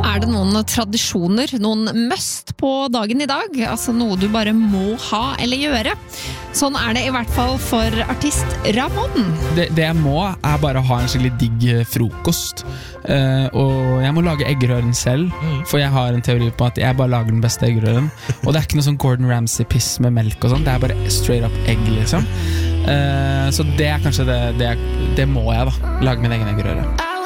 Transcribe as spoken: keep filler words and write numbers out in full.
Er det noen tradisjoner, noen must på dagen i dag? Altså noe du bare må ha eller gjøre? Sånn er det i hvert fall for artist Ramón. Det, det jeg må er bare å ha en skikkelig digg frokost. Uh, og jeg må lage eggerøren selv, mm. for jeg har en teori på at jeg bare lager den beste eggerøren. Og det er ikke noe sånn Gordon Ramsay-piss med melk og sånn, det er bare straight up egg liksom. Uh, så det er kanskje det, det, er, det må jeg da, lage min egen eggerøre.